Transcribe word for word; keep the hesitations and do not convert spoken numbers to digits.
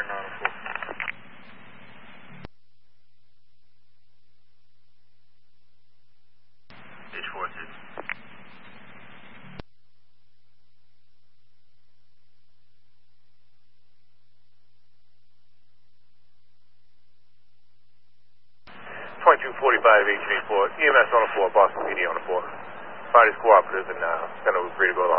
Fire nine oh four. H four six. twenty-two forty-five H eighty-four, E M S on the floor, Boston P D on the floor. Party's cooperative and uh, going to agree to go to